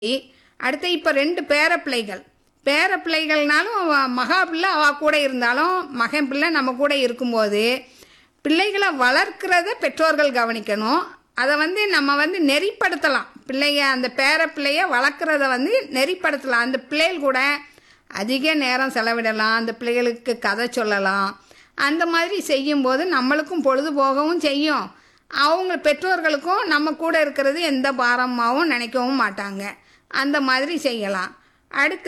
அடுத்து இப்போ 2 பேரப்பிள்ளைகள். பேரப்பிள்ளைகள்னாலும் மகா பிள்ளை அவள் கூட இருந்தாலும் மகன் பிள்ளை நம்ம கூட இருக்கும்போது பிள்ளைகளை வளர்க்கிறத பெற்றோர்கள் கவனிக்கணும். அதை நம்ம நெறிப்படுத்தலாம். அந்த பேரப்பிள்ளைய வளர்க்குறத நெறிப்படுத்தலாம். அந்த பிள்ளைகள் கூட அதிக நேரம் செலவிடலாம். அந்த பிள்ளைகளுக்கு கதை சொல்லலாம். அந்த மாதிரி செய்யும்போது நம்மளுக்கும் பொழுது போகவும் செய்யும். அவங்க பெற்றோர்களுக்கும் நம்ம கூட இருக்கிறது எந்த பாரமாகவும் நினைக்கவும் மாட்டாங்க. அந்த மாதிரி செய்யலாம். அடுத்து